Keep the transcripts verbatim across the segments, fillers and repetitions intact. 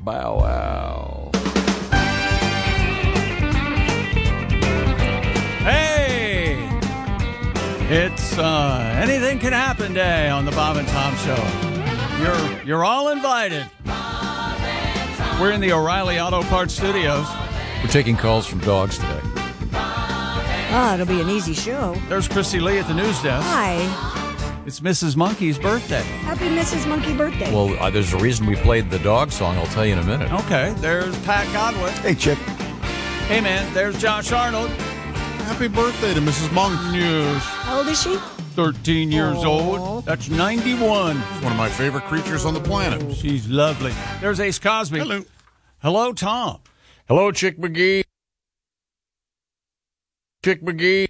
Bow Wow. Hey! It's uh, Anything Can Happen Day on the Bob and Tom Show. You're, you're all invited. We're in the O'Reilly Auto Parts Studios. We're taking calls from dogs today. Ah, it'll be an easy show. There's Christy Lee at the news desk. Hi. It's Missus Monkey's birthday. Happy Missus Monkey birthday. Well, uh, there's a reason we played the dog song. I'll tell you in a minute. Okay, there's Pat Godwin. Hey, Chick. Hey, man, there's Josh Arnold. Happy birthday to Missus Monk. Yes, How old is she? thirteen years Aww. old. That's ninety-one. She's one of my favorite creatures on the planet. She's lovely. There's Ace Cosby. Hello. Hello, Tom. Hello, Chick McGee. Chick McGee.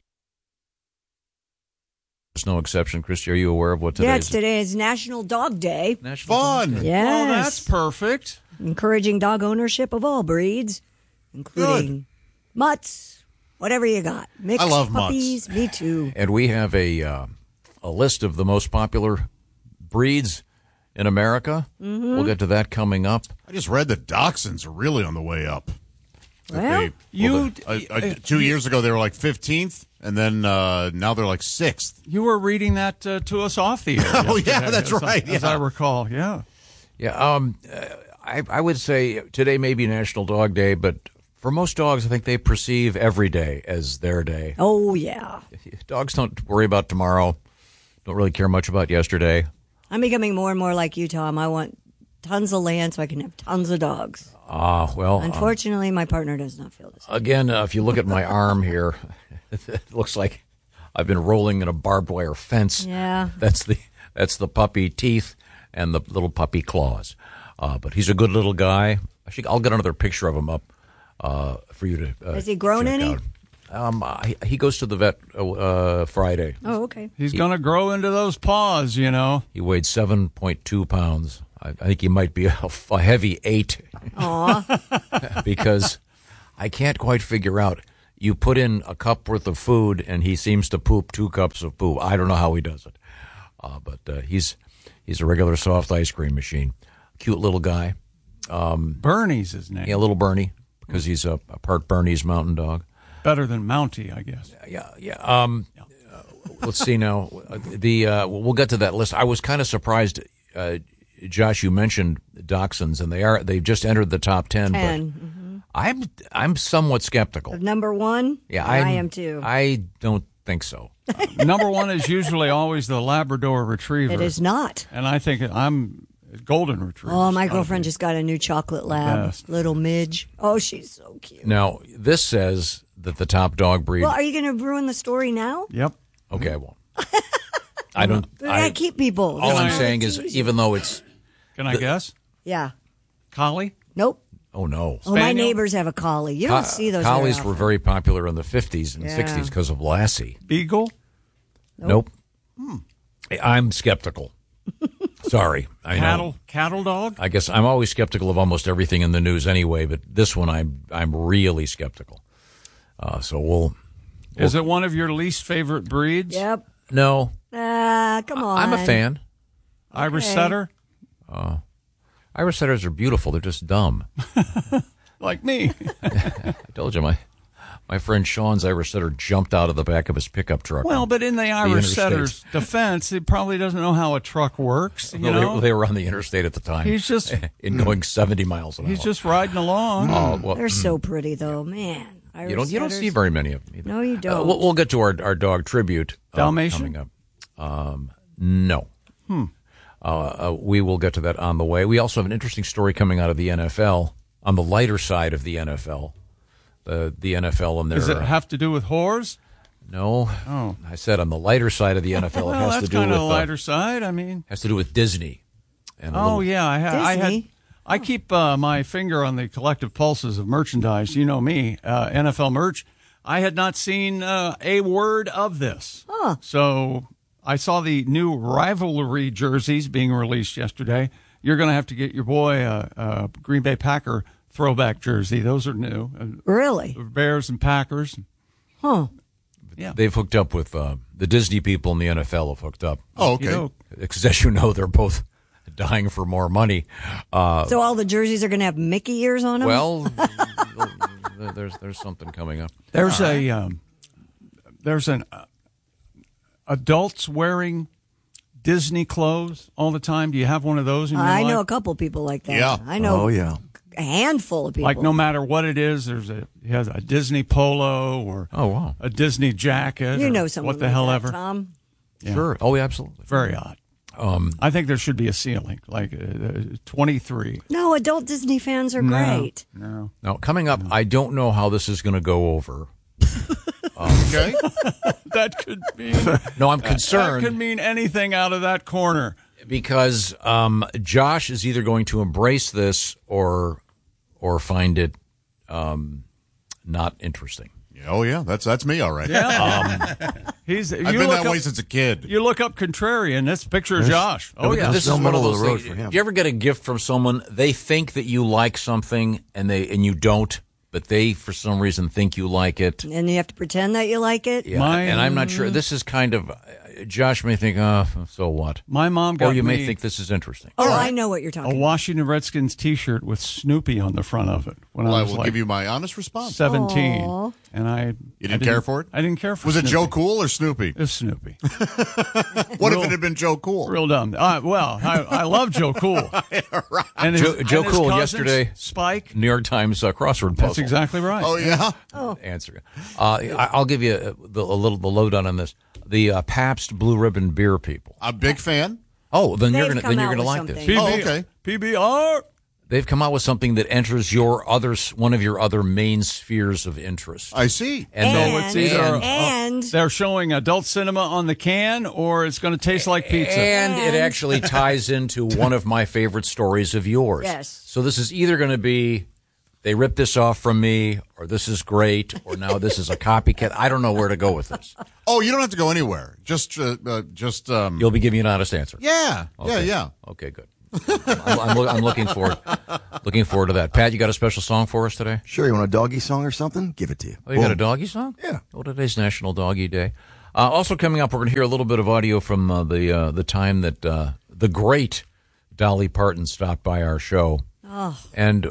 There's no exception. Christy, are you aware of what today Yeah, is? it's today is National Dog Day. National Fun. Dog Day. Yes. Well, that's perfect. Encouraging dog ownership of all breeds, including mutts, whatever you got. Mixed I love mutts. puppies. Me too. And we have a uh, a list of the most popular breeds in America. Mm-hmm. We'll get to that coming up. I just read that dachshunds are really on the way up. That Well, they- You, uh, uh, two years ago, they were like fifteenth, and then uh, now they're like sixth. you were reading that uh, to us off the air. Oh, yesterday, yeah, that's as, right, As yeah. I recall, yeah. Yeah, um, uh, I, I would say today may be National Dog Day, but for most dogs, I think they perceive every day as their day. oh, yeah. Dogs don't worry about tomorrow, don't really care much about yesterday. I'm becoming more and more like you, Tom. I want tons of land so I can have tons of dogs. Ah, well, um, Unfortunately, my partner does not feel this. again, uh, if you look at my arm here, it looks like I've been rolling in a barbed wire fence. Yeah. That's the that's the puppy teeth and the little puppy claws. Uh, but he's a good little guy. Actually, I'll get another picture of him up uh, for you to. Uh, Has he grown check any? out. Um, he, he goes to the vet uh, Friday. Oh, okay. He's going to grow into those paws, you know. He weighed seven point two pounds. I, I think he might be a, a heavy eight. Aw. Because I can't quite figure out. You put in a cup worth of food, and he seems to poop two cups of poo. I don't know how he does it, uh, but uh, he's he's a regular soft ice cream machine. Cute little guy. Bernie's his name. Yeah, little Bernie, because he's a, a part Bernese mountain dog. Better than Mountie, I guess. Yeah, yeah. Um, uh, let's see now. The uh, we'll get to that list. I was kind of surprised, uh, Josh. You mentioned dachshunds, and they are they've just entered the top ten. Ten. But Mm-hmm. I'm I'm somewhat skeptical. Number one? Yeah, I I'm- am too. I don't think so. Number one is usually always the Labrador Retriever. It is not. And I think I'm Golden Retriever. Oh, my girlfriend just got a new chocolate lab. best. Little Midge. Oh, she's so cute. Now, this says that the top dog breed. Well, are you going to ruin the story now? Yep. Okay, I won't. I don't. We I, gotta keep people. all I'm Just saying wanna is, tease you. even though it's. Can I guess? Yeah. Collie? Nope. Oh, no. Oh, my Spaniel? neighbors have a collie. You don't Co- see those. Collies very were often. very popular in the fifties and Yeah. sixties because of Lassie. Beagle? Nope. I'm skeptical. Sorry. I know. Cattle? Cattle dog? I guess I'm always skeptical of almost everything in the news anyway, but this one I'm I'm really skeptical. Uh, so we'll. Is it one of your least favorite breeds? Yep. No, Ah, come on. I'm a fan. Irish Okay. setter? Irish setters are beautiful. They're just dumb. Like me. I told you, my my friend Sean's Irish setter jumped out of the back of his pickup truck. Well, but in the Irish interstate. setter's defense, he probably doesn't know how a truck works. You No, know? they, they were on the interstate at the time. He's just- in going seventy miles an He's hour. just riding along. Oh, well, They're so pretty, though, man. Irish you don't you don't setters. see very many of them. Either. No, you Uh, don't. we'll, we'll get to our our dog tribute uh, Dalmatian? coming up. Um, no. Hmm. Uh, uh, we will get to that on the way. We also have an interesting story coming out of the N F L on the lighter side of the N F L. The the N F L and their Does it have to do with whores? no. Oh. I said on the lighter side of the N F L, it Well, has that's to do kind with of the uh, lighter side. I mean, has to do with Disney. And a oh little- yeah, I, ha- I had. Disney? I keep uh, my finger on the collective pulses of merchandise. You know me, uh, N F L merch. I had not seen uh, a word of this. Huh. So I saw the new rivalry jerseys being released yesterday. You're going to have to get your boy a, a Green Bay Packer throwback jersey. Those are new. Uh, Really? Bears and Packers. Huh. Yeah. They've hooked up with uh, the Disney people and the N F L have hooked up. Oh, okay. You know, Because as you know, they're both dying for more money. Uh, So all the jerseys are going to have Mickey ears on them? well, there's there's something coming up. There's a um, there's an uh, adults wearing Disney clothes all the time. Do you have one of those in your I life? know a couple people like that. Yeah. I know Oh, yeah. a handful of people. Like no matter what it is, there's a he has a Disney polo or Oh, wow. a Disney jacket. You or know someone what the like hell that, ever. Tom. Sure. Oh, yeah, absolutely. Very odd. Um, I think there should be a ceiling, like uh, twenty-three. No, adult Disney fans are No, great. No. now, coming up, I don't know how this is going to go over. Okay. That could be. No, I'm That concerned. could mean anything out of that corner. Because um, Josh is either going to embrace this or or find it um, not interesting. Oh yeah, that's that's me, all right. Yeah. He's. I've you been look that up, way since a kid. You look up contrarian. This picture of Josh. Oh But yeah. this is no one middle of of those the road things. for him. Do you ever get a gift from someone? They think that you like something, and they and you don't, but they for some reason think you like it. And you have to pretend that you like it. Yeah, Mine- and I'm not sure. This is kind of. Josh may think, oh, so what? My mom got Or you me may think this is interesting. Oh, I know what you're a talking about. Washington Redskins T-shirt with Snoopy on the front of it when Well, I I was will like give you my honest response. seventeen, Aw. and I. You I didn't care for it? I didn't care for. Was it Snoopy. Joe Cool or Snoopy? It was Snoopy. What if it had been Joe Cool? Real dumb. Uh, well, I, I love Joe Cool. And his, Joe- Joe and his Cool cousins, yesterday- Spike. New York Times uh, crossword puzzle. That's exactly right. Oh yeah. Answer. Uh, I- I'll give you a, the, a little the lowdown on this. The uh, Pabst Blue Ribbon beer people. A big fan. Oh, then you're They've gonna come then you're out gonna with like something. this. P B, Oh, okay. P B R. They've come out with something that enters your other s- one of your other main spheres of interest. I see. And So then- it's either and- and- they're showing adult cinema on the can, or it's going to taste like pizza. And it And- actually ties into one of my favorite stories of yours. Yes. So this is either going to be they ripped this off from me, or this is great, or now this is a copycat. I don't know where to go with this. Oh, you don't have to go anywhere. Just, uh, uh, just. Um, You'll be giving an honest answer. yeah, yeah, Okay. yeah. Okay, good. I'm, I'm, loo- I'm looking forward, looking forward to that. Pat, you got a special song for us today? Sure, you want a doggy song or something? Give it to you. Oh, you got a Boom. doggy song? Yeah. Well, today's National Doggy Day. Uh, also coming up, we're going to hear a little bit of audio from uh, the uh, the time that uh, the great Dolly Parton stopped by our show. Oh. And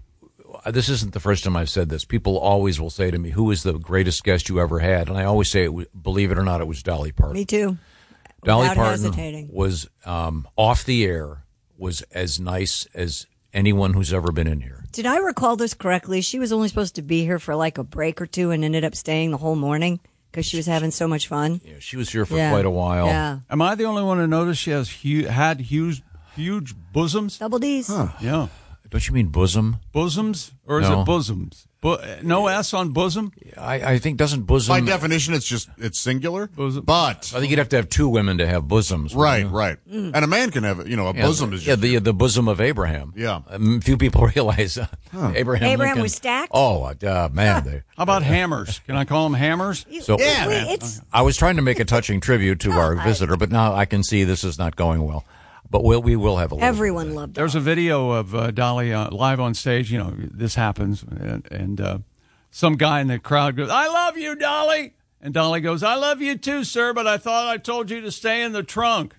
uh, this isn't the first time I've said this. People always will say to me, "Who is the greatest guest you ever had?" And I always say, it, was- believe it or not, it was Dolly Parton. Me too. Dolly Without Parton hesitating. was um, off the air, was as nice as anyone who's ever been in here. Did I recall this correctly? She was only supposed to be here for like a break or two and ended up staying the whole morning because she was having so much fun. Yeah, she was here for Yeah. quite a while. Yeah. Am I the only one to notice she has hu- had huge, huge bosoms? Double D's. Yeah, Don't you mean bosom? bosoms, or is No. it bosoms? Bu- no S on bosom. I, I think doesn't bosom. By definition, it's just it's singular. Bosom. But I think you'd have to have two women to have bosoms. right, wouldn't you? right, and a man can have you know a Yeah, bosom the, is yeah, just the the bosom of Abraham. Yeah. um, few people realize uh, Abraham. Abraham Lincoln- was stacked? Oh, uh, man. They, How about hammers? Can I call them hammers? so Yeah, Wait, man. it's I was trying to make a touching tribute to our visitor, but now I can see this is not going well. But we'll, we will have a little everyone bit of loved it. There's a video of uh, Dolly uh, live on stage. You know, this happens, and, and uh, some guy in the crowd goes, "I love you, Dolly," and Dolly goes, "I love you too, sir, but I thought I told you to stay in the trunk."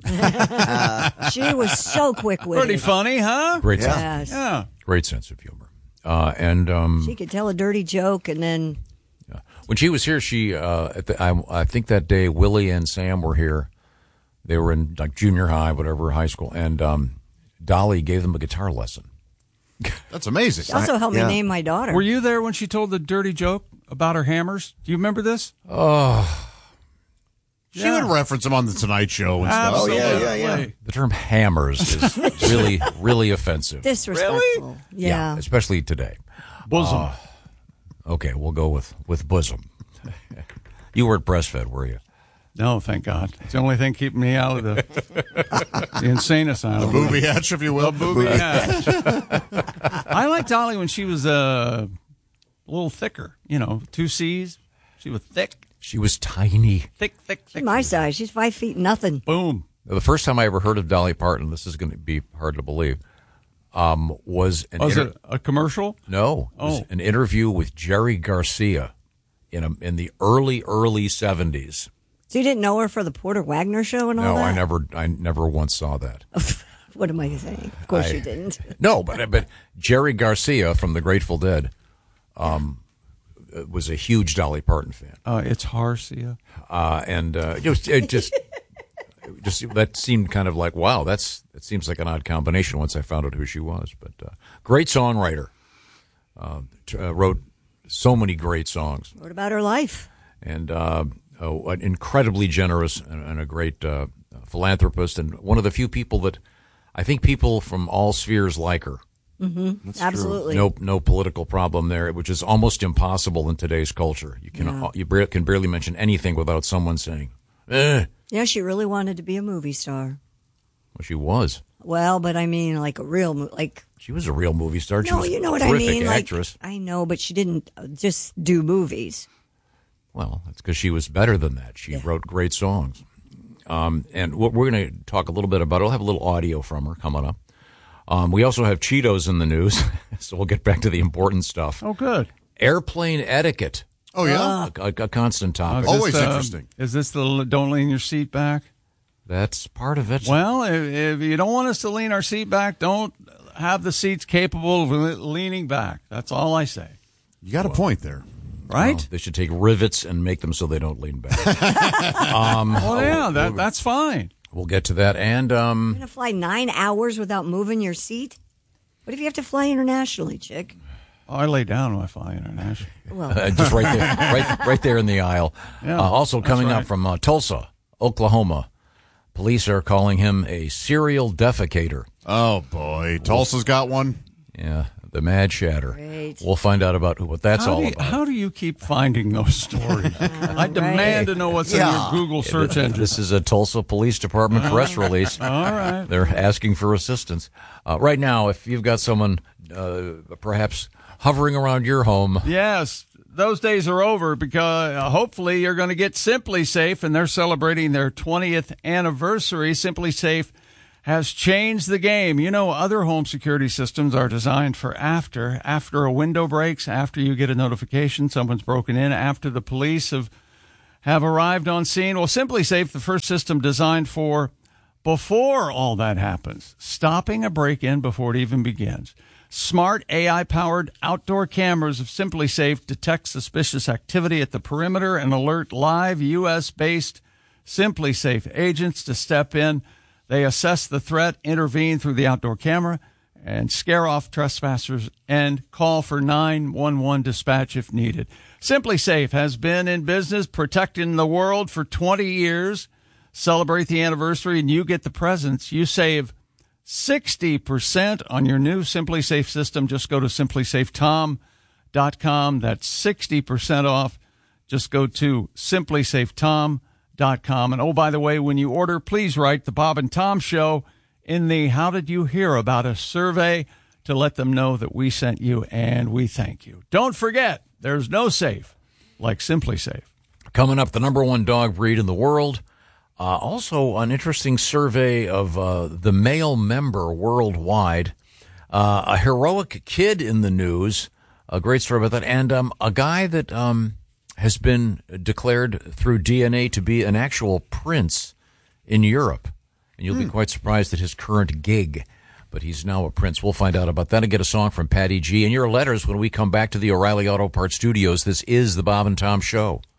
She was so quick with Pretty it. funny, huh? great, sense, Yes. Yeah. great sense of humor. Uh, and um, She could tell a dirty joke and then when she was here, she uh, at the, I, I think that day Willie and Sam were here. They were in like junior high, whatever, high school, and um, Dolly gave them a guitar lesson. that's amazing. she also helped yeah. me name my daughter. Were you there when she told the dirty joke about her hammers? Do you remember this? She would reference him on the Tonight Show and stuff. Oh, yeah, Absolutely. yeah, yeah. The term hammers is really, really offensive. Disrespectful. Yeah. especially today. Bosom. Okay, we'll go with, with bosom. You weren't breastfed, were you? No, thank God. It's the only thing keeping me out of the, the insane asylum. Booby hatch, if you will. Booby hatch. I liked Dolly when she was uh, a little thicker. You know, two C's. She was thick, She was tiny. thick, thick, thick. My size. She's five feet nothing. Boom. The first time I ever heard of Dolly Parton, this is going to be hard to believe, um, was an Was inter- it a commercial? no, it was Oh. an interview with Jerry Garcia in a, in the early early seventies. So you didn't know her for the Porter Wagner show and all No, that? I never I never once saw that. What am I saying? Of course I- you didn't. No, but but Jerry Garcia from the Grateful Dead um, was a huge Dolly Parton fan, Uh, it's Harcia. uh, and uh, it, was, it just just that seemed kind of like wow, that's it seems like an odd combination once I found out who she was. But uh, great songwriter, uh, t- uh, wrote so many great songs, What about her life? and uh, uh, an incredibly generous and, and a great uh, philanthropist, and one of the few people that I think people from all spheres like her. Absolutely. No, no political problem there, which is almost impossible in today's culture. You can Yeah. you bar- can barely mention anything without someone saying, "Eh." Yeah, she really wanted to be a movie star. Well, she was. Well, but I mean, like a real, mo- like She was a real movie star. She no, was you know a what I terrific mean. actress. Like I know, but she didn't uh, just do movies. Well, that's because she was better than that. She Yeah. wrote great songs. Um, and what we're going to talk a little bit about. I'll have a little audio from her coming up. Um, we also have Cheetos in the news, so we'll get back to the important stuff. Oh, good. Airplane etiquette, Oh, yeah? a, a, a constant Uh, topic. is Always this, uh, interesting. Is this the don't lean your seat back? That's part of it. Well, if, if you don't want us to lean our seat back, don't have the seats capable of le- leaning back. That's all I say. You got a point there. Right? Well, they should take rivets and make them so they don't lean back. Oh, yeah, that, that's fine. We'll get to that. And um, You're gonna fly nine hours without moving your seat? What if you have to fly internationally, chick? Oh, I lay down when I fly international. Well, uh, just right there, right, right there in the aisle. Yeah, uh, also that's coming right. up from uh, Tulsa, Oklahoma. Police are calling him a serial defecator. Oh, boy. Tulsa's got one. Yeah, the Mad Shatter. Great. We'll find out about who, what that's How all do, you, about. how do you keep finding those stories? I demand to know what's in your Google search engine. This is a Tulsa Police Department press release. All right. They're asking for assistance. Uh, right now, if you've got someone uh, perhaps hovering around your home, Yes, those days are over because uh, hopefully you're going to get Simply Safe, and they're celebrating their twentieth anniversary. Simply Safe has changed the game. You know, other home security systems are designed for after. After a window breaks, after you get a notification someone's broken in, after the police have, have arrived on scene. Well, Simply Safe, the first system designed for before all that happens, stopping a break-in before it even begins. Smart A I-powered outdoor cameras of Simply Safe detect suspicious activity at the perimeter and alert live U S-based Simply Safe agents to step in. They assess the threat, intervene through the outdoor camera, and scare off trespassers and call for nine one one dispatch if needed. Simply Safe has been in business protecting the world for twenty years. Celebrate the anniversary and you get the presents. You save sixty percent on your new Simply Safe system. Just go to simply safe tom dot com. That's sixty percent off. Just go to simply safe tom dot com. And oh, by the way, when you order, please write the Bob and Tom Show in the How Did You Hear About Us survey to let them know that we sent you and we thank you. Don't forget, there's no safe like Simply Safe. coming up, the number one dog breed in the world. Uh, also, an interesting survey of uh, the male member worldwide. Uh, a heroic kid in the news. A great story about that. And um, a guy that um, has been declared through D N A to be an actual prince in Europe. And you'll be quite surprised at his current gig. But he's now a prince. We'll find out about that and get a song from Patty G. And your letters when we come back to the O'Reilly Auto Parts Studios. This is the Bob and Tom Show.